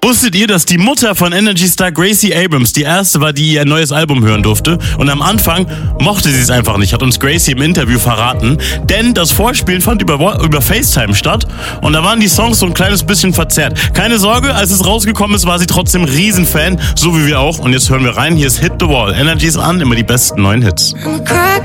Wusstet ihr, dass die Mutter von Energy Star Gracie Abrams die erste war, die ihr neues Album hören durfte? Und am Anfang mochte sie es einfach nicht, hat uns Gracie im Interview verraten. Denn das Vorspielen fand über FaceTime statt und da waren die Songs so ein kleines bisschen verzerrt. Keine Sorge, als es rausgekommen ist, war sie trotzdem Riesenfan, so wie wir auch. Und jetzt hören wir rein, hier ist Hit the Wall. Energy ist an, immer die besten neuen Hits. I'm a crack